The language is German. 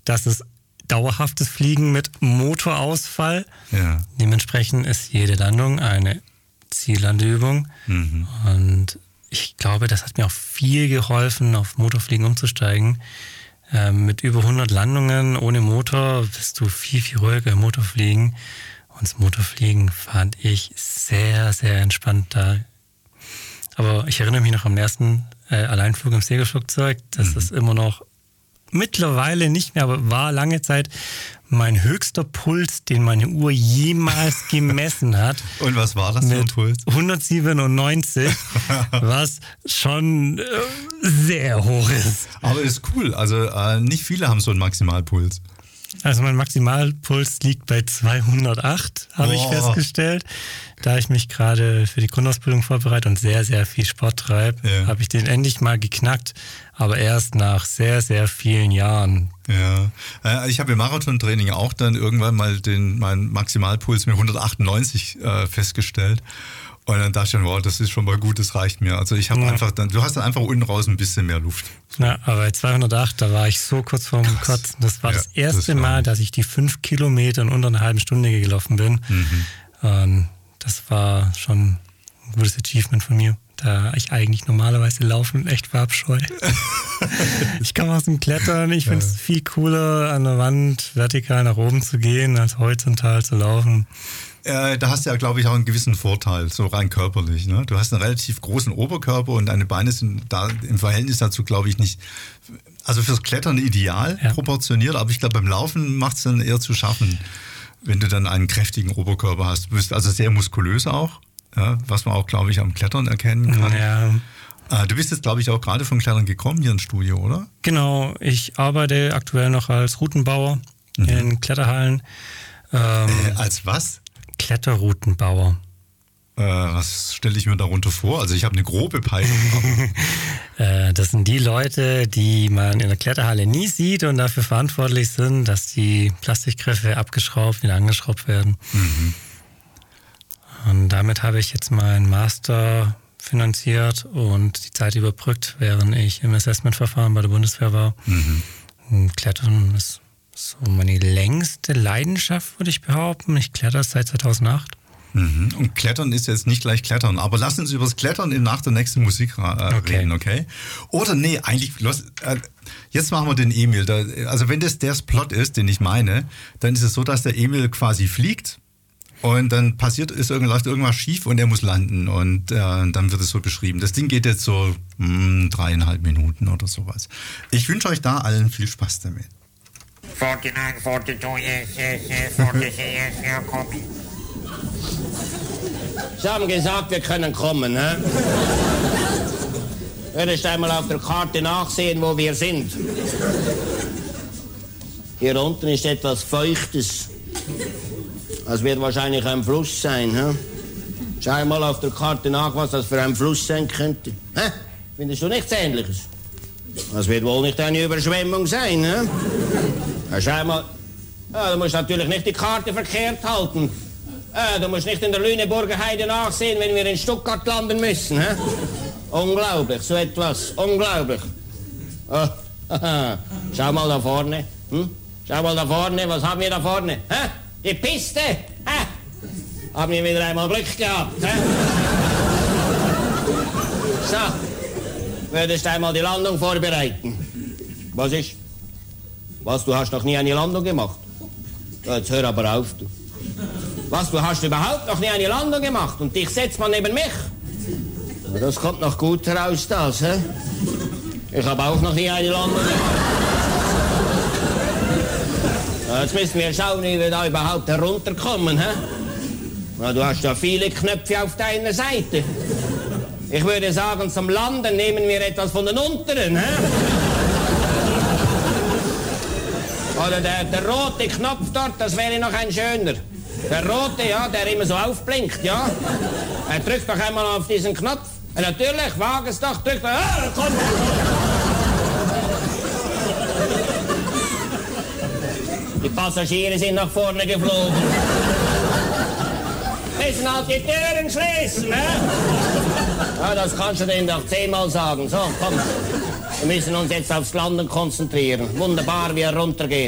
das ist dauerhaftes Fliegen mit Motorausfall. Ja. Dementsprechend ist jede Landung eine Ziellandeübung. Und ich glaube, das hat mir auch viel geholfen, auf Motorfliegen umzusteigen. Mit über 100 Landungen ohne Motor bist du viel, viel ruhiger im Motorfliegen. Und das Motorfliegen fand ich sehr, sehr entspannt da. Aber ich erinnere mich noch am ersten Alleinflug im Segelflugzeug. Das ist immer noch mittlerweile nicht mehr, aber war lange Zeit mein höchster Puls, den meine Uhr jemals gemessen hat. Und was war das für ein Puls? 197, was schon sehr hoch ist. Aber ist cool, also nicht viele haben so einen Maximalpuls. Also mein Maximalpuls liegt bei 208, habe ich festgestellt. Da ich mich gerade für die Grundausbildung vorbereite und sehr, sehr viel Sport treibe, habe ich den endlich mal geknackt, aber erst nach sehr, sehr vielen Jahren. Ja, ich habe im Marathontraining auch dann irgendwann mal meinen Maximalpuls mit 198 festgestellt. Und dann dachte ich dann, wow, das ist schon mal gut, das reicht mir. Also ich habe einfach dann, du hast dann einfach unten raus ein bisschen mehr Luft. Ja, aber bei 208, da war ich so kurz vorm Kotzen. Das war das erste Mal, dass ich die 5 Kilometer in unter einer halben Stunde gelaufen bin. Und das war schon ein gutes Achievement von mir, da ich eigentlich normalerweise Laufen echt verabscheue. Ich komme aus dem Klettern, ich finde es viel cooler, an der Wand vertikal nach oben zu gehen, als horizontal zu laufen. Da hast du ja, glaube ich, auch einen gewissen Vorteil, so rein körperlich. Ne? Du hast einen relativ großen Oberkörper und deine Beine sind da im Verhältnis dazu, glaube ich, nicht, also fürs Klettern ideal proportioniert, aber ich glaube, beim Laufen macht es dann eher zu schaffen, wenn du dann einen kräftigen Oberkörper hast. Du bist also sehr muskulös auch, was man auch, glaube ich, am Klettern erkennen kann. Ja. Du bist jetzt, glaube ich, auch gerade vom Klettern gekommen hier ins Studio, oder? Genau, ich arbeite aktuell noch als Routenbauer in Kletterhallen. Als was? Kletterroutenbauer. Was stelle ich mir darunter vor? Also ich habe eine grobe Peilung. Das sind die Leute, die man in der Kletterhalle nie sieht und dafür verantwortlich sind, dass die Plastikgriffe abgeschraubt, wieder angeschraubt werden. Und damit habe ich jetzt meinen Master finanziert und die Zeit überbrückt, während ich im Assessmentverfahren bei der Bundeswehr war. Und Klettern ist so meine längste Leidenschaft, würde ich behaupten. Ich kletter seit 2008. Und Klettern ist jetzt nicht gleich Klettern, aber lass uns über das Klettern nach der nächsten Musik reden, okay? Oder nee, eigentlich, jetzt machen wir den Emil. Also wenn das der Plot ist, den ich meine, dann ist es so, dass der Emil quasi fliegt und dann läuft irgendwas schief und er muss landen und dann wird es so beschrieben. Das Ding geht jetzt so 3,5 Minuten oder sowas. Ich wünsche euch da allen viel Spaß damit. 49, 42, yes, 46, yes, copy. Sie haben gesagt, wir können kommen, ne? Würdest du einmal auf der Karte nachsehen, wo wir sind? Hier unten ist etwas Feuchtes. Das wird wahrscheinlich ein Fluss sein, ne? Schau mal auf der Karte nach, was das für ein Fluss sein könnte. Hä? Findest du nichts Ähnliches? Das wird wohl nicht eine Überschwemmung sein, ne? Ja, schau mal. Ja, du musst natürlich nicht die Karte verkehrt halten. Du musst nicht in der Lüneburger Heide nachsehen, wenn wir in Stuttgart landen müssen. He? Unglaublich, so etwas. Unglaublich. Oh, schau mal da vorne. Schau mal da vorne, was haben wir da vorne? Hä? Die Piste. Hä? Haben wir wieder einmal Glück gehabt. Hä? So, würdest du einmal die Landung vorbereiten? Was ist? Was, du hast noch nie eine Landung gemacht? Ja, jetzt hör aber auf, du. Was, du hast überhaupt noch nie eine Landung gemacht und dich setzt man neben mich? Ja, das kommt noch gut heraus, das, hä? Ich habe auch noch nie eine Landung gemacht. Ja, jetzt müssen wir schauen, wie wir da überhaupt herunterkommen, hä? Ja, du hast ja viele Knöpfe auf deiner Seite. Ich würde sagen, zum Landen nehmen wir etwas von den unteren, hä? Oder der rote Knopf dort, das wäre noch ein schöner. Der rote, ja, der immer so aufblinkt, ja. Drück doch einmal auf diesen Knopf. Natürlich, wage es doch, drück doch. Komm! Die Passagiere sind nach vorne geflogen. Müssen halt die Türen schließen, ne? Ja, das kannst du denen doch 10-mal sagen. So, komm. Wir müssen uns jetzt aufs Landen konzentrieren. Wunderbar, wie er runtergeht.